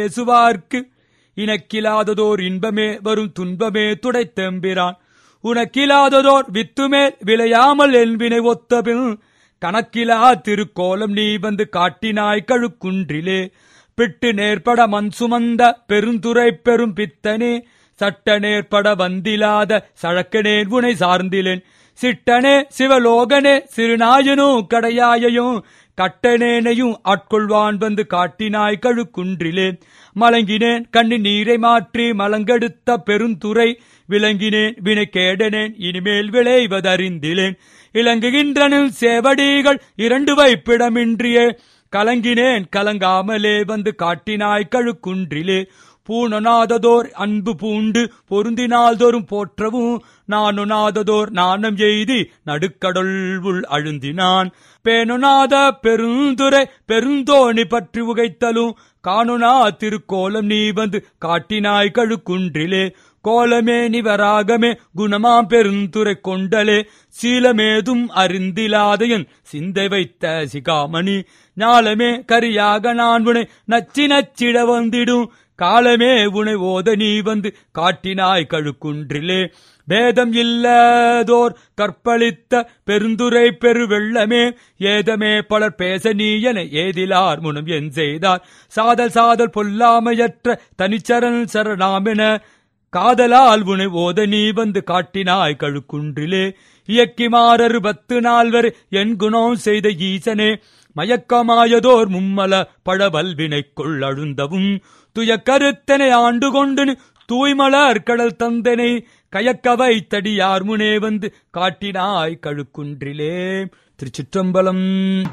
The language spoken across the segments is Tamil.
பேசுவார்க்கு இனக்கிலாததோர் இன்பமே வரும் துன்பமே துடைத்தெம்பிரான். உனக்கிலாததோர் வித்துமேல் விளையாமல் என்பினை ஒத்தபின் கணக்கிலா திருக்கோலம் நீ வந்து காட்டினாய் கழுக்குன்றிலே. பிட்டு நேர்பட மண் சுமந்த பெருந்துரை பெரும் பித்தனே, சட்ட நேர்பட வந்திலாத சழக்கனேன் உனை சார்ந்திலேன். சிட்டனே சிவலோகனே சிறுநாயனும் கடையாயையும் கட்டனேனையும் ஆட்கொள்வான் வந்து காட்டினாய் கழுக்குன்றிலே. மலங்கினேன் கண்ணி நீரை மாற்றி மலங்கெடுத்த பெருந்துரை விளங்கினேன் வினை கேடனேன் இனிமேல் விளைவதறிந்திலேன். இலங்குகின்றனில் சேவடிகள் இரண்டு வைப்பிடமின்றியே கலங்கினேன் கலங்காமலே வந்து காட்டினாய் கழுக்குன்றிலே. பூணொனாததோர் அன்பு பூண்டு பொருந்தினால் தோறும் போற்றவும் நானொனாததோர் நாணம் எய்தி நடுக்கடல் உள் அழுந்தினான். பேணொனாத பெருந்துரை பெருந்தோணி பற்றி உகைத்தலும் காணுனா திருக்கோலம் நீ வந்து காட்டினாய் கழுக்குன்றிலே. கோலமே நிவராகமே குணமாம் பெருந்துரை கொண்டலே, சீலமேதும் அறிந்திலாதையன் சிந்தை வைத்த சிகாமணி. ஞாலமே கரியாக நான் உனை நச்சி நச்சிட வந்திடும் காலமே உனை ஓத நீ வந்து காட்டினாய் கழுக்குன்றிலே. வேதம் இல்லதோர் கற்பழித்த பெருந்துரை பெருவெள்ளமே, ஏதமே பலர் பேச நீ என ஏதிலார் முனம் என் செய்தார். சாதல் சாதல் பொல்லாமையற்ற தனிச்சரண் சரணாமென காதலால் உனை ஓத நீ வந்து காட்டினாய் கழுக்குன்றிலே. இயக்கிமாறரு 10 நாள் வரை என் குணம் செய்த ஈசனே, மயக்கமாயதோர் மும்மல பழவல்வினைக்குள் அழுந்தவும் துயக்கருத்தனை ஆண்டு கொண்டு தூய்மலர் கடல் தந்தனை கயக்க வைத்தடி யார் முனே வந்து காட்டினாய் கழுக்குன்றிலே. திருச்சிற்றம்பலம்.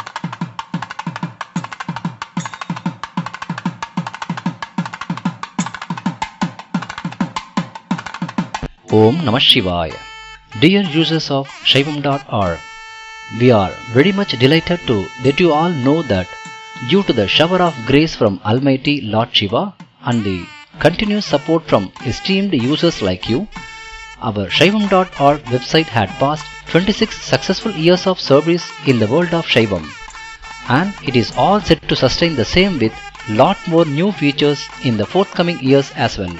Om Namah Shivaya. Dear users of Shaivam.org, we are very much delighted to let you all know that due to the shower of grace from Almighty Lord Shiva and the continuous support from esteemed users like you, our Shaivam.org website had passed 26 successful years of service in the world of Shaivam, and it is all set to sustain the same with lot more new features in the forthcoming years as well.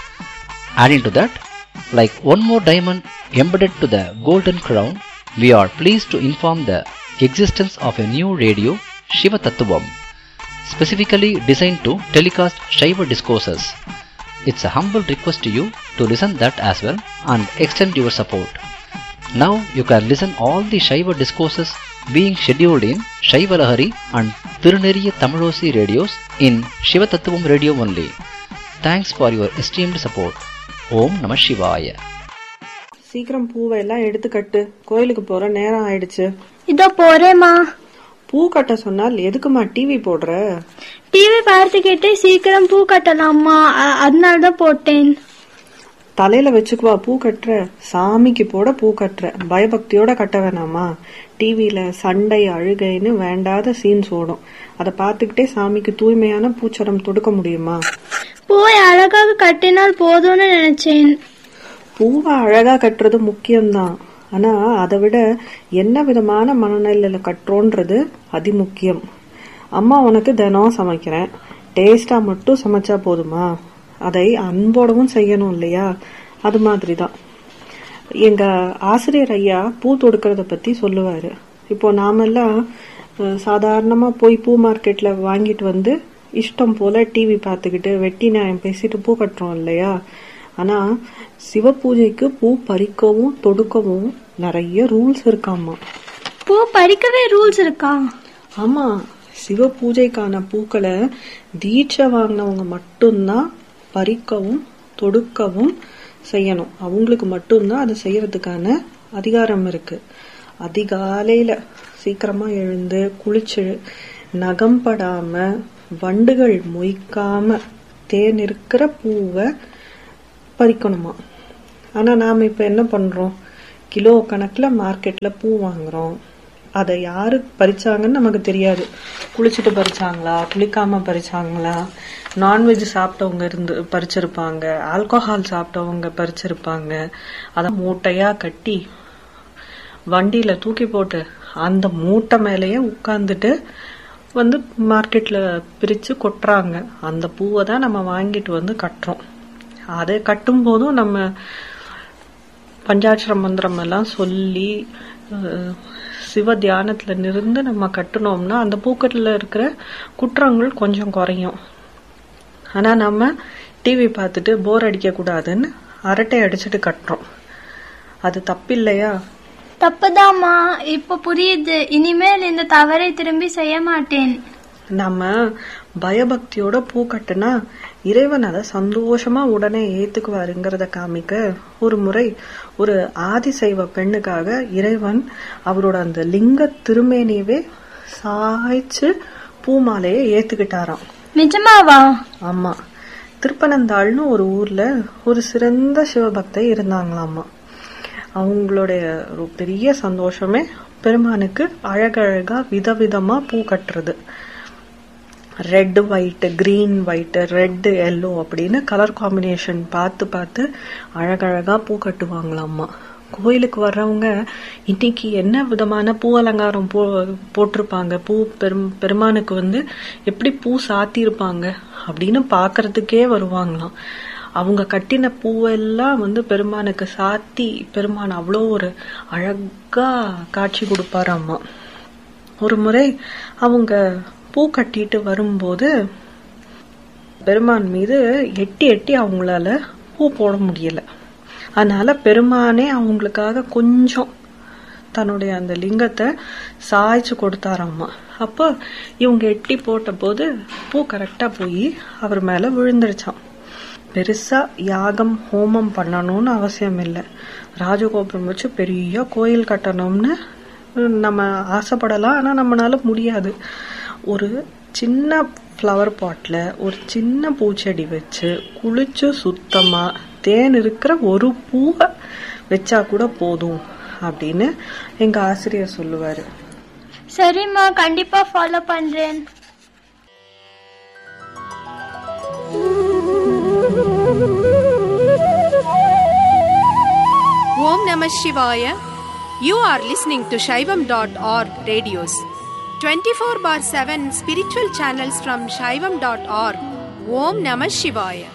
Adding to that, like one more diamond embedded to the golden crown, we are pleased to inform the existence of a new radio, Shiva Tattvam, specifically designed to telecast Shiva discourses. It's a humble request to you to listen that as well and extend your support. Now you can listen all the Shiva discourses being scheduled in Shiva Lahari and Tiruneriya Tamilosi radios in Shiva Tattvam radio only. Thanks for your esteemed support. Om Namah Shivaya. சீக்கிரம் பூவை எல்லாம் எடுத்து கட்டு, கோயிலுக்கு போற நேரம் ஆயிடுச்சு. இதோ போறேமா. பூ கட்ட சொன்னால் எதுக்குமா டிவி போடுற? டிவி பார்த்துக்கிட்டே சீக்கிரம் பூ கட்டலாமா, அதனாலதான் போட்டேன். தலையில வச்சுக்குவா பூ கட்டுற? சாமிக்கு போட பூ கட்டுற, பயபக்தியோட கட்ட வேணாமா? டிவில சண்டை அழுகைன்னு வேண்டாத சீன்ஸ் ஓடும், அதை பார்த்துக்கிட்டே சாமிக்கு தூய்மையான பூச்சரம் தொடுக்க முடியுமா? பூவை அழகாக கட்டினால் போதும்னு நினைச்சேன். பூவை அழகா கட்டுறது முக்கியம்தான், ஆனா அதை விட என்ன விதமான மனநிலையில கட்டுறோன்றது அதி முக்கியம். அம்மா உனக்கு தினம் சமைக்கிறேன், டேஸ்டா மட்டும் சமைச்சா போதுமா? அதை அன்போடவும் செய்யணும் இல்லையா? அது மாதிரிதான் எங்க ஆசிரியர் ஐயா பூ தொடுக்கறத பத்தி சொல்லுவாரு. இப்போ நாமெல்லாம் சாதாரணமா போய் பூ மார்க்கெட்ல வாங்கிட்டு வந்து இஷ்டம் போல டிவி பார்த்துக்கிட்டு வெட்டி நியாயம் பேசிட்டு பூ கட்டுறோம் இல்லையா? ஆனா சிவ பூஜைக்கு பூ பறிக்கவும் தொடுக்கவும் நிறைய ரூல்ஸ் இருக்காமா. பூ பறிக்கவே ரூல்ஸ் இருக்கா? ஆமா, சிவ பூஜைக்கான பூக்களை தீட்சை வாங்கினவங்க மட்டும்தான் பறிக்கவும் தொடுக்கவும் செய்யணும். அவங்களுக்கு மட்டும்தான் அதை செய்யறதுக்கான அதிகாரம் இருக்கு. அதிகாலையில சீக்கிரமா எழுந்து குளிச்சு நகம் படாம வண்டுகள் மொய்க்காம தேன் இருக்கிற பூவை பறிக்கணுமா. ஆனா நாம இப்ப என்ன பண்றோம், கிலோ கணக்குல மார்க்கெட்ல பூ வாங்குறோம். அதை யாரு பறிச்சாங்கன்னு நமக்கு தெரியாது. குளிச்சுட்டு பறிச்சாங்களா, குளிக்காம பறிச்சாங்களா, நான்வெஜ் சாப்பிட்டவங்க இருந்து பறிச்சிருப்பாங்க, ஆல்கோஹால் சாப்பிட்டவங்க பறிச்சிருப்பாங்க. அத மூட்டையா கட்டி வண்டியில தூக்கி போட்டு அந்த மூட்டை மேலேயே உட்கார்ந்துட்டு வந்து மார்க்கெட்ல பிரிச்சு கொட்டுறாங்க. அந்த பூவை தான் நம்ம வாங்கிட்டு வந்து கட்டுறோம். அதை கட்டும் போதும் நம்ம பஞ்சாட்சர மந்திரம் எல்லாம் சொல்லி சிவ தியானத்துல நிருந்து நம்ம கட்டுனோம்னா அந்த பூக்கட்டுல இருக்கிற குற்றங்கள் கொஞ்சம் குறையும். ஆனா நம்ம டிவி பார்த்துட்டு போர் அடிக்க கூடாதுன்னு அரட்டை அடிச்சுட்டு கட்டுறோம். அது தப்பில்லையா? தப்புதாம்மா, இப்ப புரியுது. இனிமேல் இந்த தவறை திரும்பி செய்ய மாட்டேன். நம்ம பயபக்தியோட பூ கட்டுனா இறைவன் அதை சந்தோஷமா உடனே ஏத்துக்குவாருங்கிறத காமிக்க ஒரு முறை ஒரு ஆதிசைவ பெண்ணுக்காக இறைவன் அவரோட அந்த லிங்க திருமேனியவே சாய்ச்சு பூமாலையை ஏத்துக்கிட்டாராம். நிஜமாவா? ஆமா. திருப்பனந்தாள்னு ஒரு ஊர்ல ஒரு சிறந்த சிவபக்தை இருந்தாங்களாமா. அவங்களுடைய ஒரு பெரிய சந்தோஷமே பெருமானுக்கு அழகழகா விதவிதமா பூ கட்டுறது. Red white, green white, red yellow அப்படின்னு கலர் காம்பினேஷன் பார்த்து பார்த்து அழகழகா பூ கட்டுவாங்களாமா. கோயிலுக்கு வர்றவங்க இன்னைக்கு என்ன விதமான பூ அலங்காரம் போட்டிருப்பாங்க, பூ பெருமானுக்கு வந்து எப்படி பூ சாத்திருப்பாங்க அப்படின்னு பாக்குறதுக்கே வருவாங்களாம். அவங்க கட்டின பூவெல்லாம் வந்து பெருமானுக்கு சாத்தி பெருமான் அவ்வளோ ஒரு அழகா காட்சி கொடுப்பாராம்மா. ஒரு முறை அவங்க பூ கட்டிட்டு வரும்போது பெருமான் மீது எட்டி எட்டி அவங்களால பூ போட முடியல. அதனால பெருமானே அவங்களுக்காக கொஞ்சம் தன்னுடைய அந்த லிங்கத்தை சாய்ச்சு கொடுத்தாராம்மா. அப்போ இவங்க எட்டி போட்ட போது பூ கரெக்டா போய் அவர் மேல விழுந்துருச்சான். பெருசா யாகம் ஹோமம் பண்ணணும்னு அவசியம் இல்லை. ராஜகோபுரம் வச்சு பெரிய கோயில் கட்டணும்னு நம்ம ஆசைப்படலாம், ஆனா நம்மளால முடியாது. ஒரு சின்ன ஃப்ளவர் பாட்ல ஒரு சின்ன பூச்செடி வச்சு குளிச்சு சுத்தமா தேன் இருக்கிற ஒரு பூவை வச்சா கூட போதும் அப்படின்னு எங்க ஆசிரியர் சொல்லுவாரு. சரிம்மா, கண்டிப்பா ஃபாலோ பண்றேன். Om Namah Shivaya. You are listening to Shaivam.org radios. 24/7 spiritual channels from Shaivam.org. Om Namah Shivaya.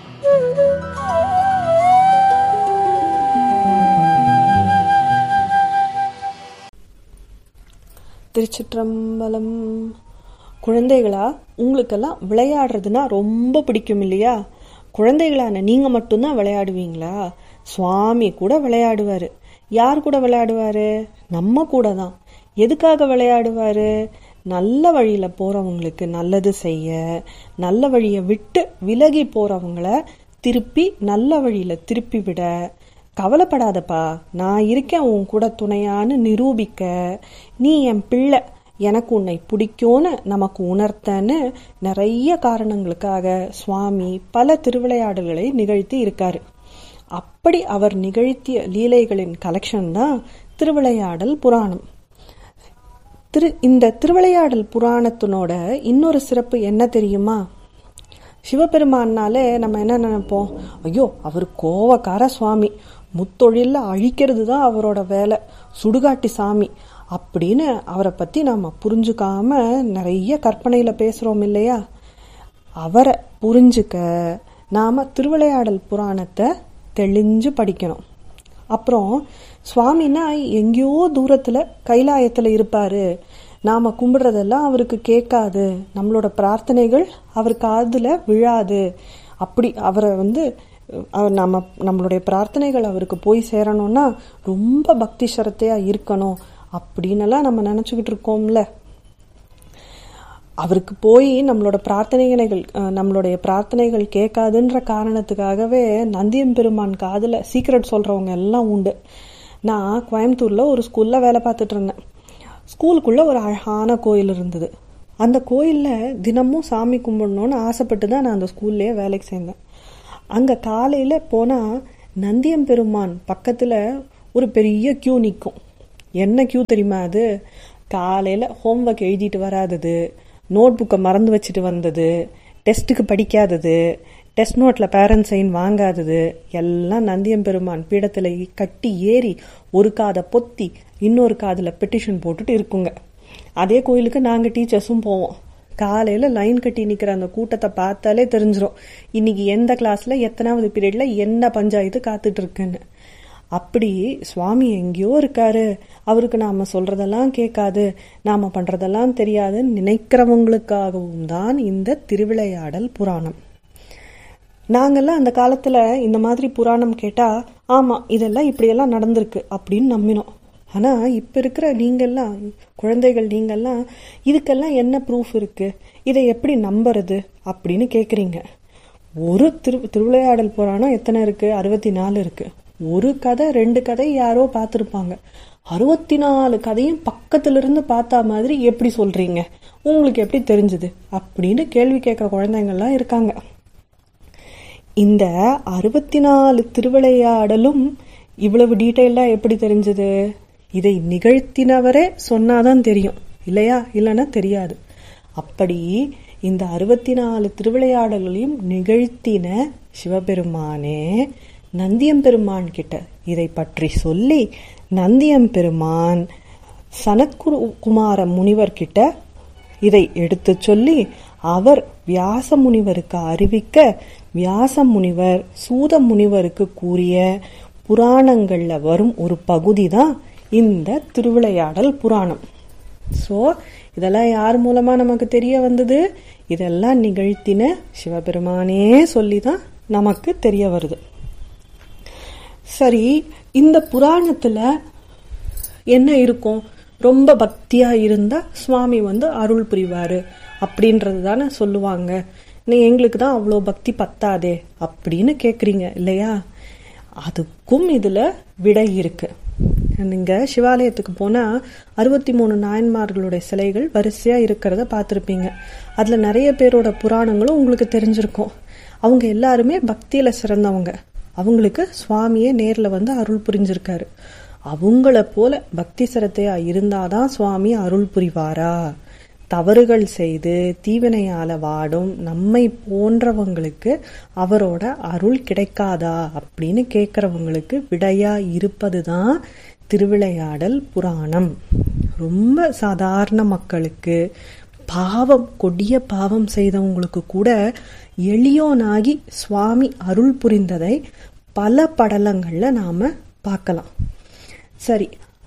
திருச்சிற்றம்பலம். குழந்தைகளா, உங்களுக்கெல்லாம் விளையாடுறதுன்னா ரொம்ப பிடிக்கும் இல்லையா? குழந்தைகளான நீங்க மட்டும்தான் விளையாடுவீங்களா? சுவாமி கூட விளையாடுவாரு. யார் கூட விளையாடுவாரு? நம்ம கூட தான். எதுக்காக விளையாடுவாரு? நல்ல வழியில போறவங்களுக்கு நல்லது செய்ய, நல்ல வழியை விட்டு விலகி போறவங்கள திருப்பி நல்ல வழியில திருப்பி விட. கவலைப்படாதப்பா, நான் இருக்கேன் உன் கூட துணையான்னு நிரூபிக்க. நீ என் பிள்ளை, எனக்கு உன்னை பிடிக்கும்னு நமக்கு உணர்த்தன்னு நிறைய காரணங்களுக்காக சுவாமி பல திருவிளையாடல்களை நிகழ்த்தி இருக்காரு. அப்படி அவர் நிகழ்த்திய லீலைகளின் கலெக்ஷன் தான் திருவிளையாடல் புராணம். இந்த திருவிளையாடல் புராணத்தினோட இன்னொரு சிறப்பு என்ன தெரியுமா? சிவபெருமானாலே நம்ம என்ன நினைப்போம்? ஐயோ, அவர் கோவக்கார சுவாமி, முத்தொழில அழிக்கிறது தான் அவரோட வேலை, சுடுகாட்டி சாமி அப்படின்னு அவரை பத்தி நாம புரிஞ்சுக்காம நிறைய கற்பனையில பேசுறோம் இல்லையா? அவரை புரிஞ்சுக்க நாம திருவிளையாடல் புராணத்தை தெளிஞ்சு படிக்கணும். அப்புறம் சுவாமினா எங்கேயோ தூரத்துல கைலாயத்துல இருப்பாரு, நாம கும்பிடுறதெல்லாம் அவருக்கு கேட்காது, நம்மளோட பிரார்த்தனைகள் அவர் காதுல விழாது. அப்படி அவரை வந்து நம்மளுடைய பிரார்த்தனைகள் அவருக்கு போய் சேரணும்னா ரொம்ப பக்தி சரத்தையா இருக்கணும் அப்படின்னலாம் நம்ம நினைச்சுக்கிட்டு இருக்கோம்ல. அவருக்கு போய் நம்மளுடைய பிரார்த்தனைகள் கேட்காதுன்ற காரணத்துக்காகவே நந்தியம்பெருமான் காதுல சீக்ரெட் சொல்றவங்க எல்லாம் உண்டு. நான் கோயம்புத்தூர்ல ஒரு ஸ்கூல்ல வேலை பார்த்துட்டு இருந்தேன். ஸ்கூலுக்குள்ள ஒரு அழகான கோயில் இருந்தது. அந்த கோயில்ல தினமும் சாமி கும்பிடணும்னு ஆசைப்பட்டு தான் நான் அந்த ஸ்கூல்லயே வேலைக்கு சேர்ந்தேன். அங்க காலையில போனா நந்தியம்பெருமான் பக்கத்துல ஒரு பெரிய கியூ நிற்கும். என்ன கியூ தெரியுமா? அது காலையில ஹோம்ஒர்க் எழுதிட்டு வராதது, நோட் புக்கை மறந்து வச்சுட்டு வந்தது, டெஸ்ட்டுக்கு படிக்காதது, டெஸ்ட் நோட்ல பேரண்ட்ஸ் சைன் வாங்காதது எல்லாம் நந்தியம்பெருமான் பீடத்துல கட்டி ஏறி ஒரு காதை பொத்தி இன்னொரு காதுல பெட்டிஷன் போட்டுட்டு இருக்குங்க. அதே கோயிலுக்கு நாங்க டீச்சர்ஸும் போவோம். காலையில லைன் கட்டி நிக்கிற அந்த கூட்டத்தை பார்த்தாலே தெரிஞ்சிடும் இன்னைக்கு எந்த கிளாஸ்ல எத்தனாவது பீரியட்ல என்ன பஞ்சாயத்து காத்துட்டு இருக்குன்னு. அப்படி சுவாமி எங்கேயோ இருக்காரு, அவருக்கு நாம சொல்றதெல்லாம் கேட்காது, நாம பண்றதெல்லாம் தெரியாதுன்னு நினைக்கிறவங்களுக்காகவும் தான் இந்த திருவிளையாடல் புராணம். நாங்கெல்லாம் அந்த காலத்துல இந்த மாதிரி புராணம் கேட்டா ஆமா இதெல்லாம் இப்படியெல்லாம் நடந்திருக்கு அப்படின்னு நம்பினோம். ஆனா இப்ப இருக்கிற நீங்கெல்லாம் குழந்தைகள், நீங்கெல்லாம் இதுக்கெல்லாம் என்ன ப்ரூஃப் இருக்கு, இதை எப்படி நம்புறது அப்படின்னு கேக்குறீங்க. ஒரு திருவிளையாடல் புராணம் எத்தனை இருக்கு? 64 இருக்கு. ஒரு கதை 2 கதை யாரோ பார்த்திருப்பாங்க. 64 கதையும் பக்கத்துல இருந்து பார்த்தா மாதிரி எப்படி சொல்றீங்க, உங்களுக்கு எப்படி தெரிஞ்சது அப்படின்னு கேள்வி கேட்கிற குழந்தைங்கள்லாம் இருக்காங்க. இந்த 64 திருவிளையாடலும் இவ்வளவு டீட்டெயிலா எப்படி தெரிஞ்சது? இதை நிகழ்த்தினவரே சொன்னாதான் தெரியும் இல்லையா, இல்லைன்னா தெரியாது. அப்படி இந்த 64 திருவிளையாடல்களையும் நிகழ்த்தின சிவபெருமானே நந்தியம்பெருமான் கிட்ட இதை பற்றி சொல்லி, நந்தியம்பெருமான் சனத்குமார முனிவர் கிட்ட இதை எடுத்து சொல்லி, அவர் வியாச முனிவருக்கு அறிவிக்க, வியாச முனிவர் சூத முனிவருக்கு கூறிய புராணங்கள்ல வரும் ஒரு பகுதி தான் இந்த திருவிளையாடல் புராணம். சோ இதெல்லாம் யார் மூலமா நமக்கு தெரிய வந்தது? இதெல்லாம் நிகழ்த்தின சிவபெருமானே சொல்லிதான் நமக்கு தெரிய வருது. சரி, இந்த புராணத்துல என்ன இருக்கும்? ரொம்ப பக்தியா இருந்தா சுவாமி அருள் புரிவாரு அப்படின்றது தானே சொல்லுவாங்க. நீ எங்களுக்கு தான் அவ்வளோ பக்தி பத்தாதே அப்படின்னு கேக்குறீங்க இல்லையா? அதுக்கும் இதுல விடை இருக்கு. நீங்க சிவாலயத்துக்கு போனா 63 நாயன்மார்களுடைய சிலைகள் வரிசையா இருக்கிறத பார்த்திருப்பீங்க. அதுல நிறைய பேரோட புராணங்களும் உங்களுக்கு தெரிஞ்சிருக்கும். அவங்க எல்லாருமே பக்தியில சிறந்தவங்க. அவங்களுக்கு சுவாமியே நேர்ல அருள் புரிஞ்சிருக்காரு. அவங்கள போல பக்தி சிரத்தையா இருந்தாதான் சுவாமி அருள் புரிவாரா? தவறுகள் செய்து தீவினையால வாடும் நம்மை போன்றவங்களுக்கு அவரோட அருள் கிடைக்காதா அப்படின்னு கேக்குறவங்களுக்கு விடையா இருப்பதுதான் திருவிளையாடல் புராணம். ரொம்ப சாதாரண மக்களுக்கு, பாவம் கொடிய பாவம் செய்தவங்களுக்கு கூட எளியோனாகி சுவாமி அருள் புரிந்ததை பல படலங்கள்ல நாம பார்க்கலாம். சரி,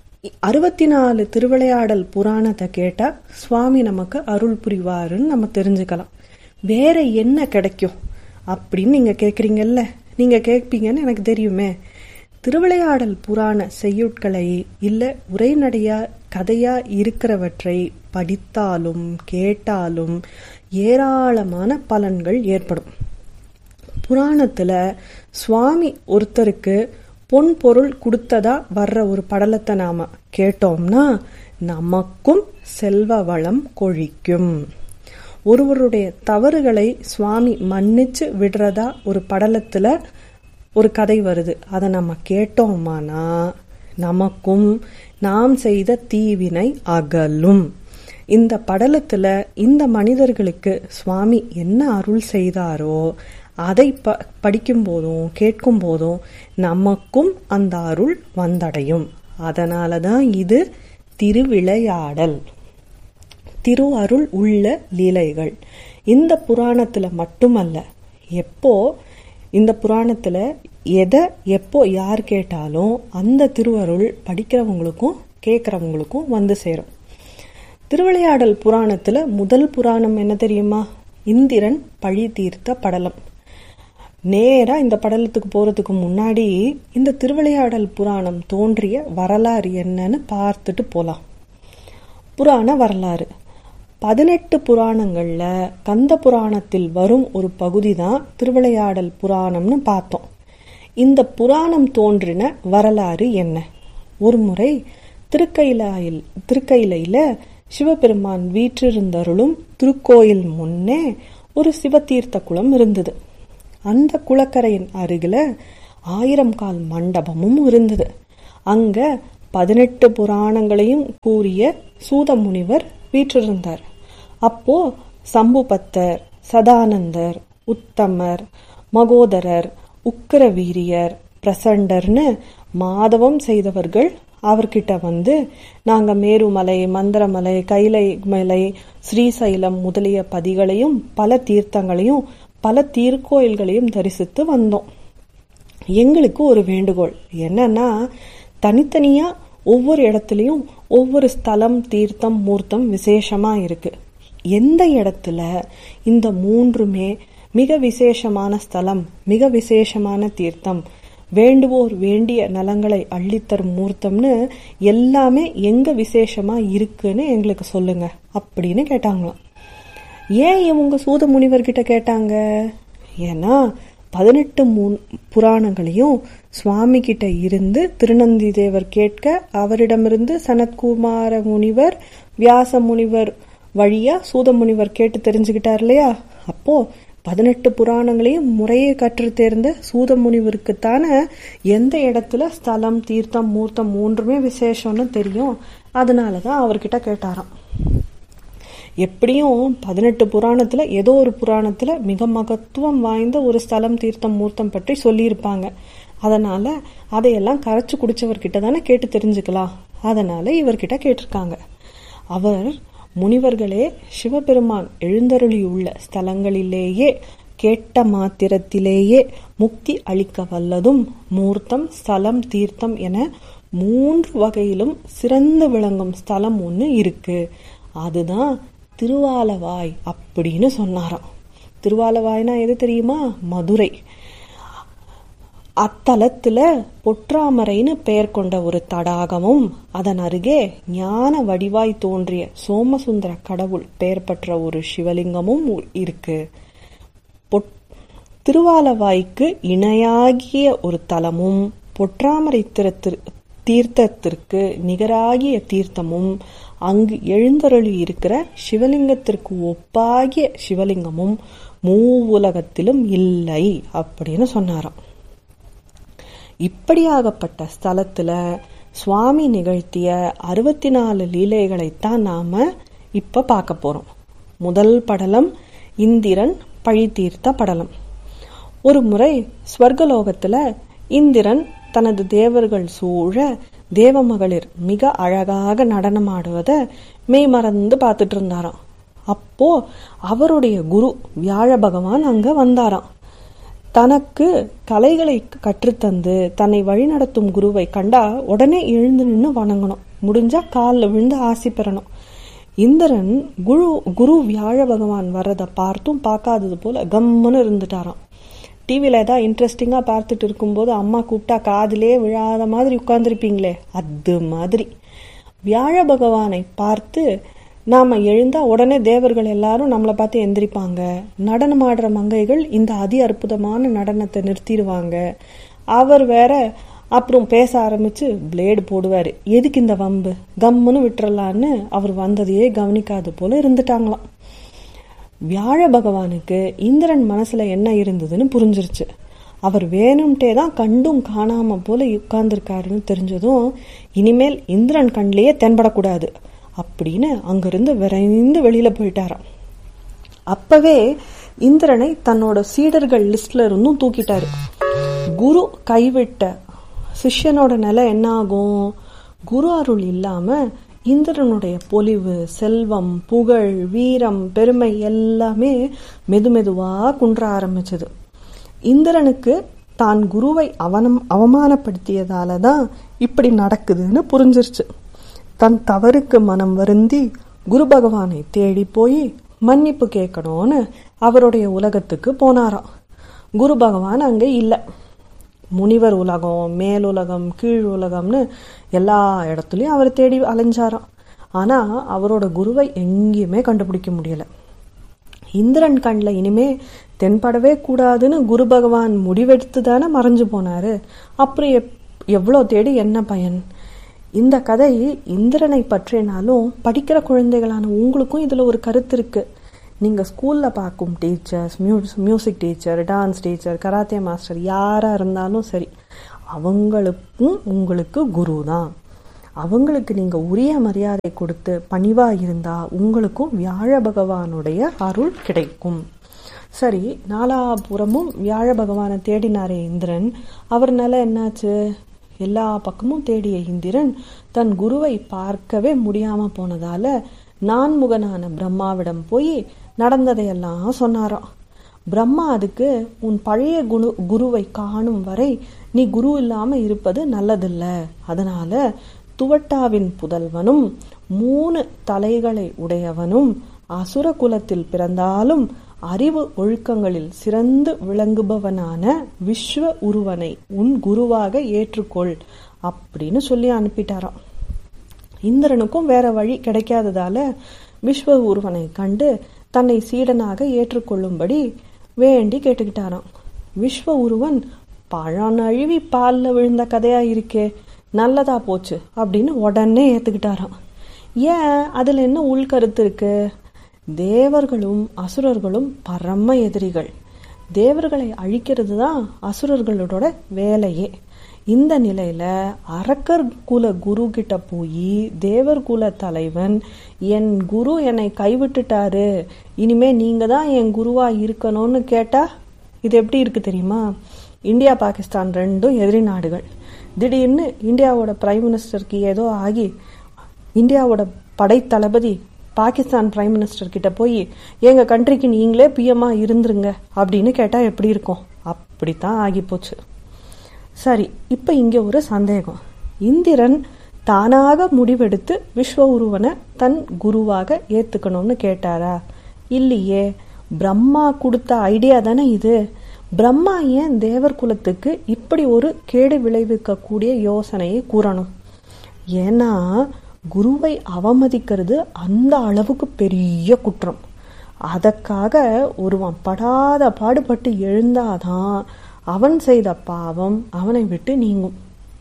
64 திருவிளையாடல் புராணத்தை கேட்டா சுவாமி நமக்கு அருள் புரிவாருன்னு நம்ம தெரிஞ்சுக்கலாம். வேற என்ன கிடைக்கும் அப்படின்னு நீங்க கேக்குறீங்கல்ல, நீங்க கேட்பீங்கன்னு எனக்கு தெரியுமே. திருவிளையாடல் புராண செய்யுட்களை இல்ல உரைநடையா கதையா இருக்கிறவற்றை படித்தாலும் கேட்டாலும் ஏராளமான பலன்கள் ஏற்படும். புராணத்துல சுவாமி ஒருத்தருக்கு பொன் பொருள் கொடுத்ததா வர்ற ஒரு படலத்தை நாம கேட்டோம்னா நமக்கும் செல்வ வளம் கொழிக்கும். ஒருவருடைய தவறுகளை சுவாமி மன்னிச்சு விடுறதா ஒரு படலத்துல ஒரு கதை வருது. அதை நம்ம கேட்டோமானா நமக்கும் நாம் செய்த தீவினை அகலும். இந்த படலத்துல இந்த மனிதர்களுக்கு சுவாமி என்ன அருள் செய்தாரோ அதை படிக்கும் போதும் கேட்கும் போதும் நமக்கும் அந்த அருள் வந்தடையும். அதனாலதான் இது திருவிளையாடல், திரு அருள் உள்ள லீலைகள். இந்த புராணத்துல மட்டுமல்ல, எப்போ இந்த புராணத்துல எதை எப்போ யார் கேட்டாலும் அந்த திருவருள் படிக்கிறவங்களுக்கும் கேட்கிறவங்களுக்கும் வந்து சேரும். திருவிளையாடல் புராணத்துல முதல் புராணம் என்ன தெரியுமா? இந்திரன் பழி தீர்த்த படலம். நேரா இந்த படலத்துக்கு போறதுக்கு முன்னாடி இந்த திருவிளையாடல் புராணம் தோன்றிய வரலாறு என்னன்னு பார்த்துட்டு போலாம். புராண வரலாறு 18 புராணங்கள்ல கந்த புராணத்தில் வரும் ஒரு பகுதி தான் திருவிளையாடல் புராணம்னு பார்த்தோம். இந்த புராணம் தோன்றின வரலாறு என்ன? ஒரு முறை திருக்கையில சிவபெருமான் வீற்றிருந்தருளும் திருக்கோயில் முன்னே ஒரு சிவதீர்த்த குளம் இருந்தது. அந்த குளக்கரையின் அருகில 1000 கால் மண்டபமும் இருந்தது. அங்க 18 புராணங்களையும் கூறிய சூத முனிவர் வீற்றிருந்தார். அப்போ சம்புபத்தர், சதானந்தர், உத்தமர், மகோதரர், உக்கிர வீரியர், பிரசண்டர்னு மாதவம் செய்தவர்கள் அவர்கிட்ட வந்து நாங்க மேருமலை, மந்திரமலை, கைலை மலை, ஸ்ரீசைலம் முதலிய பதிகளையும் பல தீர்த்தங்களையும் பல தீர்க்கோயில்களையும் தரிசித்து வந்தோம். எங்களுக்கு ஒரு வேண்டுகோள் என்னன்னா, தனித்தனியா ஒவ்வொரு இடத்துலயும் ஒவ்வொரு ஸ்தலம், தீர்த்தம், மூர்த்தம் விசேஷமா இருக்கு. எந்த இடத்துல இந்த மூன்றுமே மிக விசேஷமான ஸ்தலம், மிக விசேஷமான தீர்த்தம், வேண்டுவோர் வேண்டிய நலங்களை அள்ளித்தரும் மூர்த்தம்னு எல்லாமே எங்க விசேஷமா இருக்குன்னு எங்களுக்கு சொல்லுங்க அப்படின்னு கேட்டாங்களாம். ஏன் இவங்க சூத முனிவர்கிட்ட கேட்டாங்க? ஏன்னா 18 புராணங்களையும் சுவாமி கிட்ட இருந்து திருநந்தி தேவர் கேட்க, அவரிடமிருந்து சனத்குமார முனிவர், வியாச முனிவர் வழியா சூத முனிவர் கேட்டு தெரிஞ்சுக்கிட்டார் இல்லையா? அப்போ 18 புராணங்களையும் முறையே கற்று தேர்ந்த சூத முனிவருக்குத்தான எந்த இடத்துல ஸ்தலம், தீர்த்தம், மூர்த்தம் மூன்றுமே விசேஷம்னு தெரியும். அதனாலதான் அவர்கிட்ட கேட்டாராம். எப்படியும் 18 புராணத்துல ஏதோ ஒரு புராணத்துல மிக மகத்துவம் வாய்ந்த ஒரு ஸ்தலம், தீர்த்தம், மூர்த்தம் பற்றி சொல்லியிருப்பாங்க. அதனால அதையெல்லாம் கரைச்சு குடிச்சவர்கிட்ட தானே கேட்டு தெரிஞ்சுக்கலாம். அதனால இவர்கிட்ட கேட்டிருக்காங்க. அவர், முனிவர்களே, சிவபெருமான் எழுந்தருளியுள்ள ஸ்தலங்களிலேயே கேட்ட மாத்திரத்திலேயே முக்தி அளிக்க வல்லதும் மூர்த்தம், ஸ்தலம், தீர்த்தம் என 3 வகையிலும் சிறந்து விளங்கும் ஸ்தலம் ஒண்ணு இருக்கு. அதுதான் திருவாலவாய் அப்படின்னு சொன்னாராம். திருவாலவாய்னா எது தெரியுமா? மதுரை. அத்தலத்துல பொற்றாமரைன்னு பெயர் கொண்ட ஒரு தடாகமும், அதன் அருகே ஞான வடிவாய் தோன்றிய சோமசுந்தர கடவுள் பெயர் பெற்ற ஒரு சிவலிங்கமும் இருக்கு. திருவாலவாய்க்கு இணையாகிய ஒரு தலமும், பொற்றாமரை தீர்த்தத்திற்கு நிகராகிய தீர்த்தமும், அங்கு எழுந்தருளி இருக்கிற சிவலிங்கத்திற்கு ஒப்பாகிய சிவலிங்கமும் மூவுலகத்திலும் இல்லை அப்படின்னு சொன்னாராம். இப்படியாகப்பட்ட ஸ்தலத்துல சுவாமி நிகழ்த்திய 64 லீலைகளைத்தான் நாம இப்ப பார்க்க போறோம். முதல் படலம் இந்திரன் பழி தீர்த்த படலம். ஒரு முறை ஸ்வர்கலோகத்துல இந்திரன் தனது தேவர்கள் சூழ தேவமகளிர் மிக அழகாக நடனமாடுவத மெய்மறந்து பார்த்துட்டு இருந்தாராம். அப்போ அவருடைய குரு வியாழ பகவான் அங்க வந்தாராம். தனக்கு கலைகளை கற்றுத்தந்து தன்னை வழிநடத்தும் குருவை கண்டா உடனே எழுந்து நின்று வணங்கணும், முடிஞ்சா காலில் விழுந்து ஆசி பெறணும். இந்திரன் குரு வியாழ பகவான் வர்றதை பார்த்தும் பார்க்காதது போல கம்முன்னு இருந்துட்டாராம். டிவியில ஏதாவது இன்ட்ரெஸ்டிங்கா பார்த்துட்டு இருக்கும்போது அம்மா கூப்பிட்டா காதிலே விழாத மாதிரி உட்கார்ந்துருப்பீங்களே, அது மாதிரி வியாழ பகவானை பார்த்து நாம எழுந்தா உடனே தேவர்கள் எல்லாரும் நம்மளை பார்த்து எந்திரிப்பாங்க. நடனம் ஆடுற மங்கைகள் இந்த அதி அற்புதமான நடனத்தை நிறுத்திடுவாங்க. அவர் வேற அப்புறம் பேச ஆரம்பிச்சு பிளேடு போடுவாரு. எதுக்கு இந்த வம்பு, கம்முன்னு விட்டுறலான்னு அவர் வந்ததையே கவனிக்காது போல இருந்துட்டாங்களாம். வியாழ பகவானுக்கு இந்திரன் மனசுல என்ன இருந்ததுன்னு புரிஞ்சிருச்சு. அவர் வேணும்ட்டே தான் கண்டும் காணாம போல உட்கார்ந்துருக்காருன்னு தெரிஞ்சதும் இனிமேல் இந்திரன் கண்ணிலேயே தென்படக்கூடாது அப்படின்னு அங்கிருந்து விரைந்து வெளியில போயிட்டாராம். அப்பவே இந்திரனை தன்னோட சீடர்கள் லிஸ்ட்ல இருந்தும் தூக்கிட்டாரு. குரு கைவிட்ட சிஷ்யனோட நிலை என்ன ஆகும்? குரு அருள் இல்லாம இந்திரனுடைய பொலிவு, செல்வம், புகழ், வீரம், பெருமை எல்லாமே மெதுமெதுவா குன்ற ஆரம்பிச்சது. இந்திரனுக்கு தான் குருவை அவமானப்படுத்தியதாலதான் இப்படி நடக்குதுன்னு புரிஞ்சிருச்சு. தன் தவறுக்கு மனம் வருந்தி குரு பகவானை தேடி போய் மன்னிப்பு கேட்கணும்னு அவருடைய உலகத்துக்கு போனாராம். குரு பகவான் அங்க இல்ல. முனிவர் உலகம், மேலுலகம், கீழ் உலகம்னு எல்லா இடத்துலயும் அவர் தேடி அலைஞ்சாராம். ஆனா அவரோட குருவை எங்கேயுமே கண்டுபிடிக்க முடியல. இந்திரன் கண்ணில் இனிமே தென்படவே கூடாதுன்னு குரு பகவான் முடிவெடுத்து தானே மறைஞ்சு போனாரு. அப்புறம் எவ்வளவு தேடி என்ன பயன்? இந்த கதை இந்திரனை பற்றினாலும் படிக்கிற குழந்தைகளான உங்களுக்கும் இதுல ஒரு கருத்து இருக்கு. நீங்க ஸ்கூல்ல பார்க்கும் teachers, music teacher, dance teacher, karate master யாரா இருந்தாலும் சரி, அவங்களுக்கும் உங்களுக்கு குரு தான். அவங்களுக்கு நீங்க உரிய மரியாதை கொடுத்து பணிவா இருந்தா உங்களுக்கும் வியாழ பகவானுடைய அருள் கிடைக்கும். சரி, நாலாபுறமும் வியாழ பகவானை தேடினாரே இந்திரன், அவர் நிலை என்னாச்சு? எல்லா பக்கமும் தேடிய இந்திரன் தன் குருவை பார்க்கவே முடியாம போனதால நான்முகனான பிரம்மாவிடம் போய் நடந்ததையெல்லாம் சொன்னாராம். பிரம்மா அதுக்கு, உன் பழைய குருவை காணும் வரை நீ குரு இல்லாம இருப்பது நல்லதில்ல. அதனால துவட்டாவின் புதல்வனும் 3 தலைகளை உடையவனும் அசுர குலத்தில் பிறந்தாலும் அறிவு ஒழுக்கங்களில் சிறந்து விளங்குபவனான விஸ்வ உருவனை உன் குருவாக ஏற்றுக்கொள் அப்படின்னு சொல்லி அனுப்பிட்டாராம். இந்திரனுக்கும் வேற வழி கிடைக்காததால விஸ்வ உருவனை கண்டு தன்னை சீடனாக ஏற்றுக்கொள்ளும்படி வேண்டி கேட்டுக்கிட்டாராம். விஸ்வ உருவன், பழம் நழுவி பால்ல விழுந்த கதையா இருக்கே, நல்லதா போச்சு அப்படின்னு உடனே ஏத்துக்கிட்டாராம். ஏன், அதுல என்ன உள்கருத்து இருக்கு? தேவர்களும் அசுரர்களும் பரம எதிரிகள். தேவர்களை அழிக்கிறது தான் அசுரர்களோட வேலையே. இந்த நிலையில அரக்கர் குல குரு கிட்ட போய் தேவர் குல தலைவன், என் குரு என்னை கைவிட்டுட்டாரு, இனிமே நீங்க தான் என் குருவா இருக்கணும்னு கேட்டா இது எப்படி இருக்கு தெரியுமா? இந்தியா பாகிஸ்தான் 2 எதிரி நாடுகள். திடீர்னு இந்தியாவோட பிரைம் மினிஸ்டருக்கு ஏதோ ஆகி இந்தியாவோட படை தளபதி பாகிஸ்தான் பிரைம் மினிஸ்டர் கிட்ட போய் எங்க கண்ட்ரிக்கு நீங்களே பிஎம்மா இருந்துருங்க அப்படின்னு கேட்டா எப்படி இருக்கும்? அப்படித்தான் ஆகி போச்சு. சரி, இப்ப இங்க ஒரு சந்தேகம். இந்திரன் தானாக முடிவெடுத்து விஸ்வ உருவனை தன் குருவாக ஏத்துக்கணும்னு கேட்டாரா? இல்லையே, பிரம்மா கொடுத்த ஐடியா தானே இது. பிரம்மா ஏன் தேவர் குலத்துக்கு இப்படி ஒரு கேடு விளைவிக்க கூடிய யோசனையை கூறணும்? ஏன்னா குருவை அவமதிக்கிறது அந்த அளவுக்கு பெரிய குற்றம். அதற்காக ஒருவன் படாத பாடுபட்டு எழுந்தாதான் அவன் செய்த பாவம் அவனை விட்டு நீங்கும்.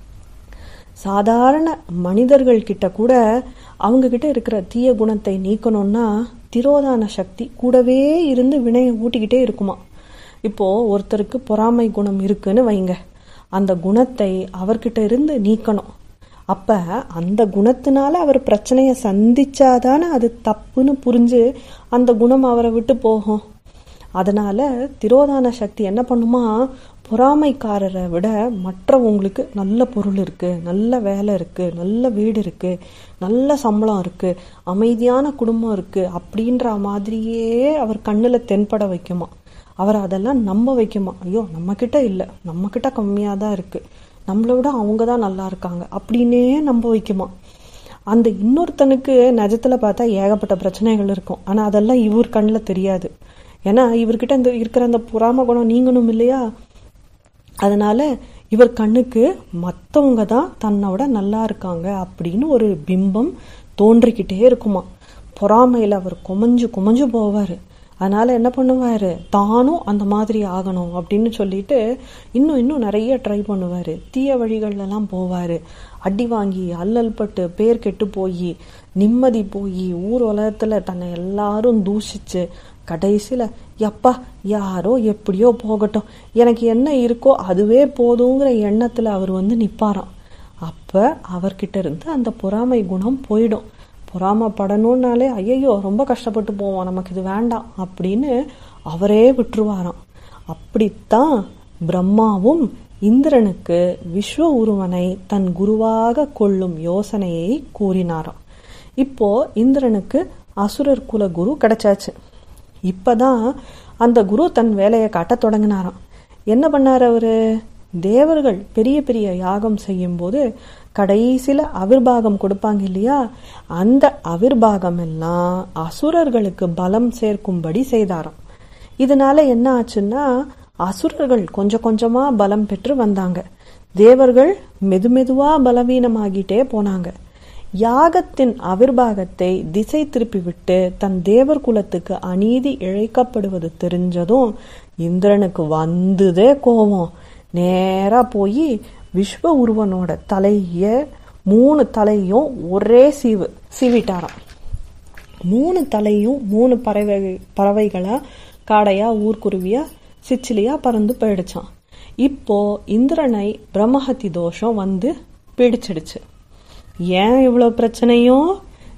சாதாரண மனிதர்கள் கிட்ட கூட அவங்க கிட்ட இருக்கிற தீய குணத்தை நீக்கணும்னா திரோதான சக்தி கூடவே இருந்து வினையை ஊட்டிக்கிட்டே இருக்குமா. இப்போ ஒருத்தருக்கு பொறாமை குணம் இருக்குன்னு வைங்க, அந்த குணத்தை அவர்கிட்ட இருந்து நீக்கணும். அப்ப அந்த குணத்தினால அவர் பிரச்சனைய சந்திச்சாதானே அது தப்புன்னு புரிஞ்சு அந்த குணம் அவரை விட்டு போகும். அதனால திரோதான சக்தி என்ன பண்ணுமா, பொறாமைக்காரரை விட மற்றவங்களுக்கு நல்ல பொருள் இருக்கு, நல்ல வேலை இருக்கு, நல்ல வீடு இருக்கு, நல்ல சம்பளம் இருக்கு, அமைதியான குடும்பம் இருக்கு அப்படின்ற மாதிரியே அவர் கண்ணுல தென்பட வைக்குமா. அவர் அதெல்லாம் நம்ப வைக்குமா. ஐயோ, நம்ம கிட்ட இல்ல, நம்ம கிட்ட கம்மியாதான் இருக்கு, நம்மளை விட அவங்கதான் நல்லா இருக்காங்க அப்படின்னே நம்ப வைக்குமா. அந்த இன்னொருத்தனுக்கு நிஜத்துல பார்த்தா ஏகப்பட்ட பிரச்சனைகள் இருக்கும். ஆனா அதெல்லாம் இவர் கண்ணுல தெரியாது. ஏன்னா இவர்கிட்ட இந்த இருக்கிற அந்த பொறாம குணம் நீங்கணும் இல்லையா. அதனால இவர் கண்ணுக்கு மத்தவங்க தான் தன்னோட நல்லா இருக்காங்க அப்படின்னு ஒரு பிம்பம் தோன்றிக்கிட்டே இருக்குமா. பொறாமையில அவர் குமஞ்சு போவாரு. அதனால என்ன பண்ணுவாரு, தானும் அந்த மாதிரி ஆகணும் அப்படின்னு சொல்லிட்டு இன்னும் நிறைய ட்ரை பண்ணுவாரு. தீய வழிகள்ல எல்லாம் போவாரு. அடி வாங்கி அல்லல் பட்டு பேர் கெட்டு போய் நிம்மதி போய் ஊர் உலகத்துல தன்னை எல்லாரும் தூஷிச்சு கடைசியில எப்பா யாரோ எப்படியோ போகட்டும், எனக்கு என்ன இருக்கோ அதுவே போதுங்கிற எண்ணத்துல அவர் நிப்பாராம். அப்ப அவர்கிட்ட இருந்து அந்த பொறாமை குணம் போயிடும். பொறாமப்படணும்னாலே ஐயோ ரொம்ப கஷ்டப்பட்டு போவோம், நமக்கு இது வேண்டாம் அப்படின்னு அவரே விட்டுருவாராம். அப்படித்தான் பிரம்மாவும் இந்திரனுக்கு விஸ்வ உருவனை தன் குருவாக கொள்ளும் யோசனையை கூறினாராம். இப்போ இந்திரனுக்கு அசுரர் குல குரு கிடைச்சாச்சு. இப்பதான் அந்த குரு தன் வேலையை காட்ட தொடங்கினாராம். என்ன பண்ணாரு அவரு, தேவர்கள் பெரிய பெரிய யாகம் செய்யும் போது கடைசியில அவிர்பாகம் கொடுப்பாங்க இல்லையா, அந்த அவிர்பாகம் எல்லாம் அசுரர்களுக்கு பலம் சேர்க்கும்படி செய்தாராம். இதனால என்ன ஆச்சுன்னா அசுரர்கள் கொஞ்சம் கொஞ்சமா பலம் பெற்று வந்தாங்க. தேவர்கள் மெதுவா பலவீனமாகிட்டே போனாங்க. யாகத்தின் அவிர்பாகத்தை திசை திருப்பி விட்டு தன் தேவர் குலத்துக்கு அநீதி இழைக்கப்படுவது தெரிஞ்சதும் இந்திரனுக்கு வந்ததே கோபம். நேரா போய் விஸ்வ உருவனோட 3 தலையும் ஒரே சீவிட்டாராம். 3 தலையும் 3 பறவைகளா காடையா ஊர்க்குருவியா சிச்சிலியா பறந்து போயிடுச்சான். இப்போ இந்திரனை பிரம்மஹத்தி தோஷம் பிடிச்சிடுச்சு. ஏன் இவ்வளவு பிரச்சனையும்